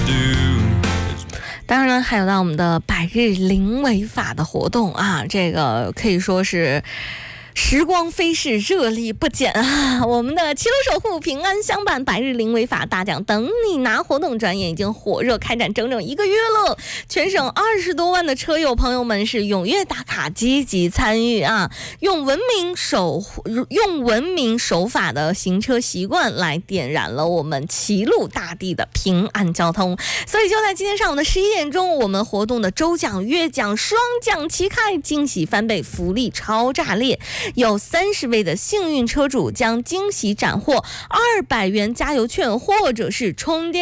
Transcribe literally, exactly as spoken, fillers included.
当然了，还有到我们的百日零违法的活动啊，这个可以说是时光飞逝，热力不减啊！我们的齐鲁守护平安相伴百日零违法大奖等你拿活动转眼已经火热开展整整一个月了，全省二十多万的车友朋友们是踊跃打卡，积极参与啊！用文明守用文明守法的行车习惯来点燃了我们齐鲁大地的平安交通。所以就在今天上午的十一点钟，我们活动的周奖、月奖双奖齐开，惊喜翻倍，福利超炸裂！有三十位的幸运车主将惊喜斩获二百元加油券或者是充电